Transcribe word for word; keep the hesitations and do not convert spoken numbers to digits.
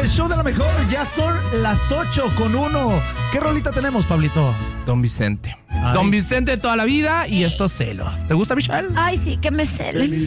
show de la mejor. Ya son las ocho con uno. ¿Qué rolita tenemos, Pablito? Don Vicente. Ay. Don Vicente de toda la vida y estos celos. ¿Te gusta, Michelle? Ay, sí, que me celen.